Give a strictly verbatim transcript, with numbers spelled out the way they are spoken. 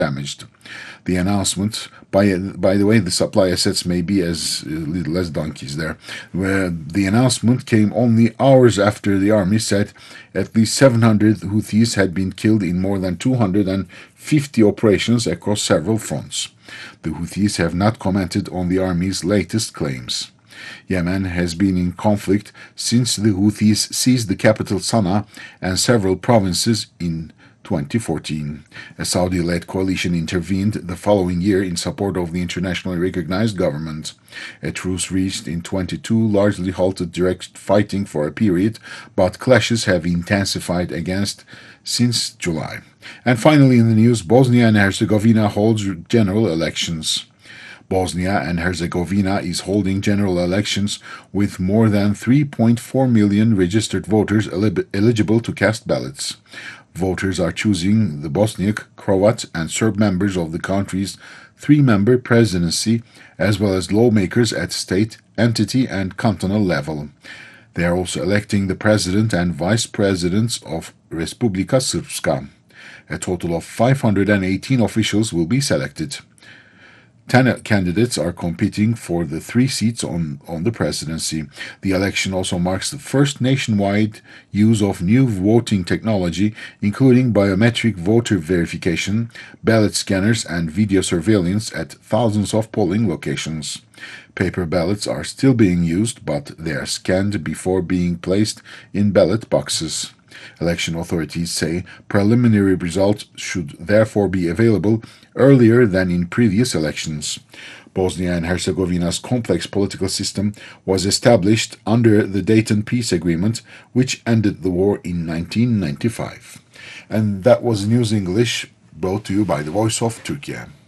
damaged. The announcement, by by the way, the supply assets may be as little as donkeys there. Where the announcement came only hours after the army said at least seven hundred Houthis had been killed in more than two hundred fifty operations across several fronts. The Houthis have not commented on the army's latest claims. Yemen has been in conflict since the Houthis seized the capital Sana'a and several provinces in twenty fourteen. A Saudi-led coalition intervened the following year in support of the internationally recognized government. A truce reached in twenty-two largely halted direct fighting for a period, but clashes have intensified against since July. And finally in the news, Bosnia and Herzegovina holds general elections. Bosnia and Herzegovina is holding general elections with more than three point four million registered voters eligible to cast ballots. Voters are choosing the Bosniak, Croat, and Serb members of the country's three-member presidency, as well as lawmakers at state, entity, and cantonal level. They are also electing the president and vice presidents of Republika Srpska. A total of five hundred eighteen officials will be selected. Ten candidates are competing for the three seats on, on the presidency. The election also marks the first nationwide use of new voting technology, including biometric voter verification, ballot scanners, and video surveillance at thousands of polling locations. Paper ballots are still being used, but they are scanned before being placed in ballot boxes. Election authorities say preliminary results should therefore be available earlier than in previous elections. Bosnia and Herzegovina's complex political system was established under the Dayton Peace Agreement, which ended the war in nineteen ninety-five. And that was News English, brought to you by the Voice of Turkey.